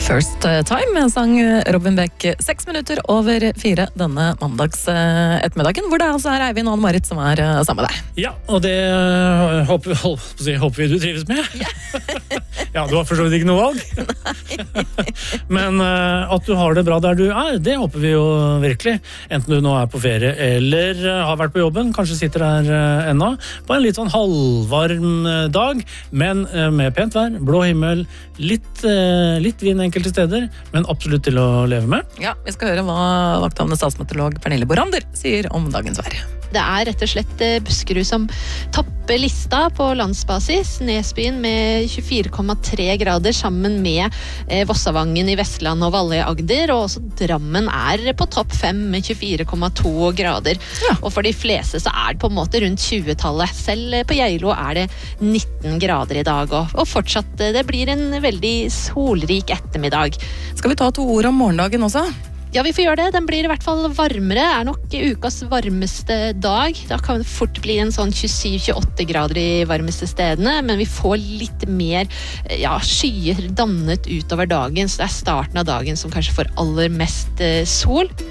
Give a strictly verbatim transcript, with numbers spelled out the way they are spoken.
First Time sang Robin Beck seks minutter over fire denne mandags ettermiddagen, hvor det altså er Eivind og Anne-Marit som er sammen med deg. Ja, og det håper, vi, håper vi du trives med. Ja, ja du har for så vidt ikke noe valg. Men uh, at du har det bra der du er, det håper vi jo virkelig. Enten du nå er på ferie eller har vært på jobben, kanskje sitter der uh, ennå, på en litt sånn halvvarm dag, men uh, med pent vær, blå himmel, litt, uh, litt vind enkelte steder, men absolutt til å leve med. Ja, vi skal høre hva vakthavende statsmeteorolog Pernille Borander sier om dagens vær. Det er rett og slett Buskerud som topper lista på landsbasis. Nesbyen med tjuefire komma tre grader sammen med eh, Vossavangen i Vestland og Valle i Agder, og også Drammen er på topp fem med tjuefire komma to grader. Ja. Og for de fleste så er det på en måte rundt tjue-tallet. Selv på Geilo er det nitten grader i dag, og, og fortsatt det blir en veldig solrik ettermiddag. Skal vi ta to ord om morgendagen også? Ja, vi får gjøre det. Den blir i hvert fall varmere. Det er nok ukas varmeste dag. Da kan det fort bli en sånn tjuesyv til tjueåtte grader i varmeste stedene, men vi får litt mer ja, skyer dannet utover dagen, så det er starten av dagen som kanskje får aller mest eh, sol.